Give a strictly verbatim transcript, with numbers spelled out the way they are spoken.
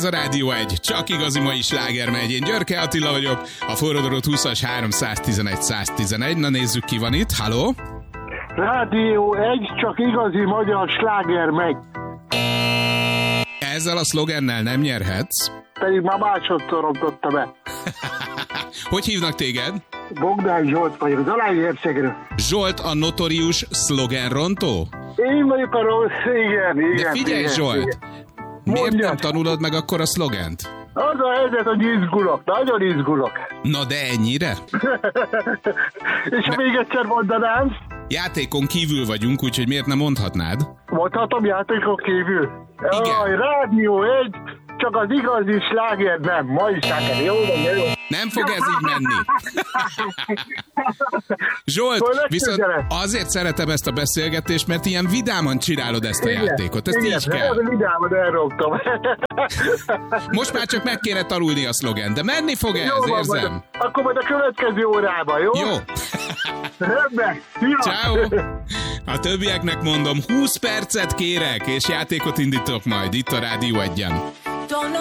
Ez a Rádió egy, csak igazi mai sláger megy. Én Györke Attila vagyok, a forradalot húszas háromszáztizenegy száztizenegy. Na nézzük, ki van itt. Halló? Rádió egy, csak igazi magyar sláger megy. Ezzel a szlogennel nem nyerhetsz. Pedig már másodszor rontotta be. Hogy hívnak téged? Bogdán Zsolt vagyok, Zalaegerszegről. Zsolt a notorius szlogenrontó? Én vagyok a rossz, igen, igen. De figyelj, igen, Zsolt! igen. Miért Mondjad. nem tanulod meg akkor a szlogent? Az a helyzet, hogy izgulok, nagyon izgulok. Na de ennyire? És ha még egyszer mondanám? Játékon kívül vagyunk, úgyhogy miért nem mondhatnád? Mondhatom játékon kívül? Igen. Jaj, Rádió egy, csak az igazi sláger nem. Mai sláger, jó, jó, jó. Nem fog ez így menni. Zsolt, viszont azért szeretem ezt a beszélgetést, mert ilyen vidáman csinálod ezt a Igen, játékot. Ezt igen, így kell. Igen, vidáman elrogtam. Most már csak meg kéne tanulni a szlogen, de menni fog ez, Jó van, érzem. majd, akkor majd a következő órában, jó? Jó. Rendben. Ciao. A többieknek mondom, húsz percet kérek, és játékot indítok majd itt a Rádió egyen.